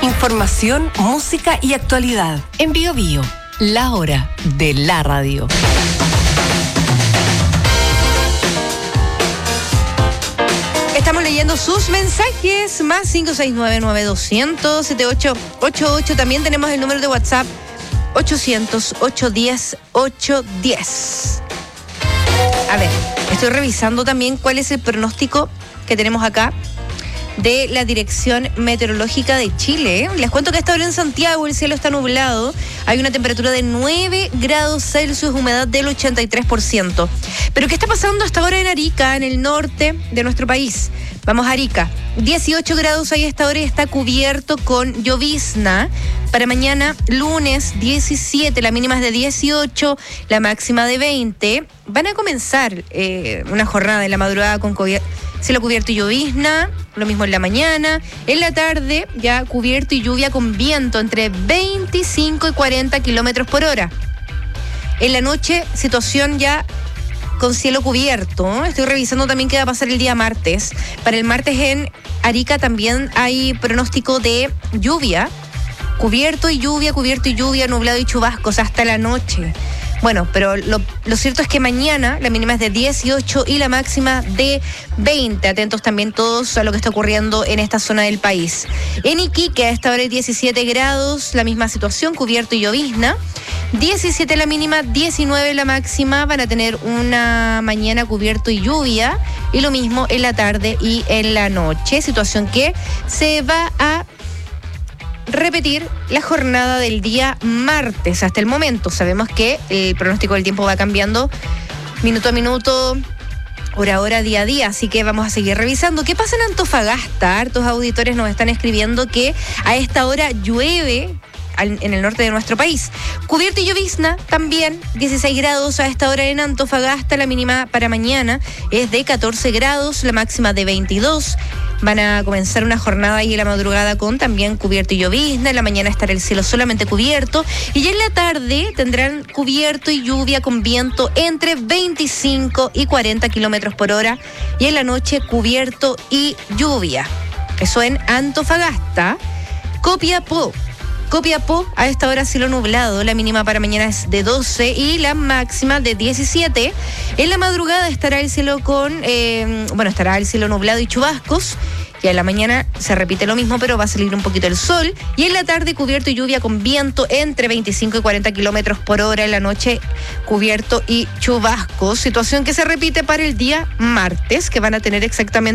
Información, música y actualidad. En Bio Bio, la hora de la radio. Estamos leyendo sus mensajes, más 569-9200-7888. También tenemos el número de WhatsApp 800-810-810. A ver, estoy revisando también cuál es el pronóstico que tenemos acá de la Dirección Meteorológica de Chile. Les cuento que a esta hora en Santiago el cielo está nublado, hay una temperatura de 9 grados Celsius, humedad del 83%. Pero ¿qué está pasando hasta ahora en Arica, en el norte de nuestro país? Vamos a Arica, 18 grados ahí a esta hora y está cubierto con llovizna. Para mañana, lunes 17, la mínima es de 18, la máxima de 20. Van a comenzar una jornada en la madrugada con cielo cubierto y llovizna, lo mismo en la mañana. En la tarde, ya cubierto y lluvia con viento entre 25 y 40 kilómetros por hora. En la noche, situación ya con cielo cubierto. Estoy revisando también qué va a pasar el día martes. Para el martes en Arica también hay pronóstico de lluvia. Cubierto y lluvia, nublado y chubascos hasta la noche. Bueno, pero lo cierto es que mañana la mínima es de 18 y la máxima de 20. Atentos también todos a lo que está ocurriendo en esta zona del país. En Iquique a esta hora hay 17 grados, la misma situación, cubierto y llovizna. 17 la mínima, 19 la máxima. Van a tener una mañana cubierto y lluvia. Y lo mismo en la tarde y en la noche. Situación que se va a repetir la jornada del día martes. Hasta el momento sabemos que el pronóstico del tiempo va cambiando minuto a minuto, hora a hora, día a día, así que vamos a seguir revisando. ¿Qué pasa en Antofagasta? Hartos auditores nos están escribiendo que a esta hora llueve en el norte de nuestro país. Cubierto y llovizna también, 16 grados a esta hora en Antofagasta. La mínima para mañana es de 14 grados, la máxima de 22. Van a comenzar una jornada ahí en la madrugada con también cubierto y llovizna. En la mañana estará el cielo solamente cubierto. Y ya en la tarde tendrán cubierto y lluvia con viento entre 25 y 40 kilómetros por hora. Y en la noche cubierto y lluvia. Eso en Antofagasta. Copiapó, a esta hora cielo nublado, la mínima para mañana es de 12 y la máxima de 17. En la madrugada estará el cielo estará el cielo nublado y chubascos. Ya en la mañana se repite lo mismo, pero va a salir un poquito el sol. Y en la tarde cubierto y lluvia con viento entre 25 y 40 kilómetros por hora. En la noche cubierto y chubascos. Situación que se repite para el día martes, que van a tener exactamente